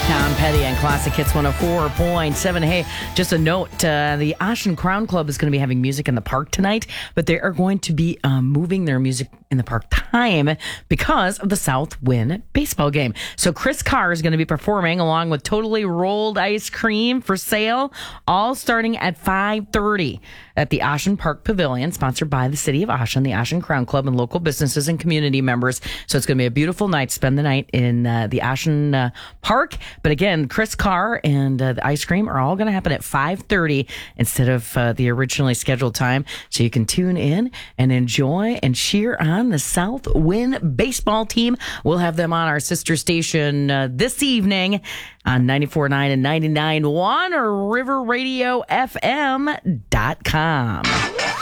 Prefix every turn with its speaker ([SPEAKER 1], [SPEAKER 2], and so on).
[SPEAKER 1] Tom Petty and Classic Hits 104.7. Hey, just a note, the Ashen Crown Club is going to be having music in the park tonight, but they are going to be moving their music in the park time because of the South Wind baseball game. So Chris Carr is going to be performing along with Totally Rolled Ice Cream for sale, all starting at 5:30 at the Ashen Park Pavilion, sponsored by the City of Ashen, the Ashen Crown Club, and local businesses and community members. So it's going to be a beautiful night. Spend the night in the Ashen Park. But again, Chris Carr and the ice cream are all going to happen at 5:30 instead of the originally scheduled time. So you can tune in and enjoy and cheer on the South Wind baseball team. We'll have them on our sister station this evening on 94.9 and 99.1 or riverradiofm.com.